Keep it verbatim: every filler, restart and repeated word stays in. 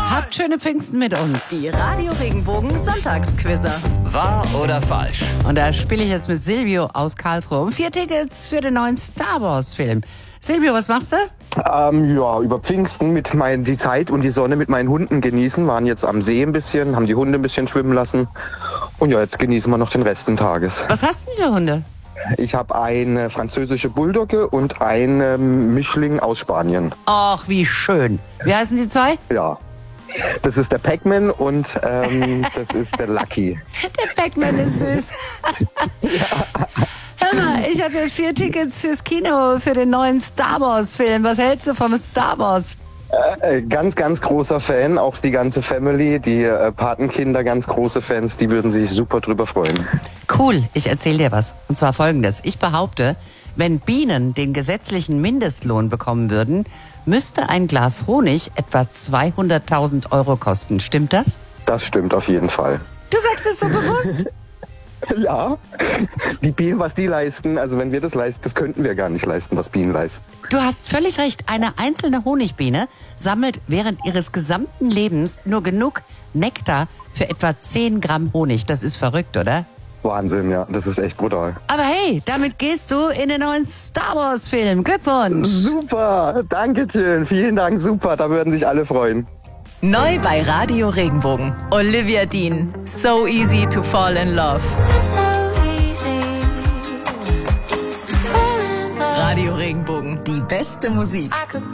Habt schöne Pfingsten mit uns. Die Radio Regenbogen Sonntagsquizzer. Wahr oder falsch? Und da spiele ich jetzt mit Silvio aus Karlsruhe um vier Tickets für den neuen Star Wars Film. Silvio, was machst du? Ähm, ja, über Pfingsten mit meinen, die Zeit und die Sonne mit meinen Hunden genießen. Waren jetzt am See ein bisschen, haben die Hunde ein bisschen schwimmen lassen. Und ja, jetzt genießen wir noch den Rest des Tages. Was hast du denn für Hunde? Ich habe eine französische Bulldogge und einen Mischling aus Spanien. Ach, wie schön. Wie heißen die zwei? Ja, das ist der Pac-Man und ähm, das ist der Lucky. Der Pac-Man ist süß. Hör mal, ich habe hier vier Tickets fürs Kino für den neuen Star Wars Film. Was hältst du vom Star Wars? Äh, ganz, ganz großer Fan, auch die ganze Family, die äh, Patenkinder, ganz große Fans, die würden sich super drüber freuen. Cool, ich erzähle dir was. Und zwar folgendes. Ich behaupte, wenn Bienen den gesetzlichen Mindestlohn bekommen würden, müsste ein Glas Honig etwa zweihunderttausend Euro kosten. Stimmt das? Das stimmt auf jeden Fall. Du sagst es so bewusst. Ja, die Bienen, was die leisten, also wenn wir das leisten, das könnten wir gar nicht leisten, was Bienen leisten. Du hast völlig recht. Eine einzelne Honigbiene sammelt während ihres gesamten Lebens nur genug Nektar für etwa zehn Gramm Honig. Das ist verrückt, oder? Wahnsinn, ja, das ist echt brutal. Aber hey, damit gehst du in den neuen Star Wars Film. Glückwunsch! Super, danke schön, vielen Dank, super, da würden sich alle freuen. Neu bei Radio Regenbogen. Olivia Dean. So easy to fall in love. Radio Regenbogen. Die beste Musik.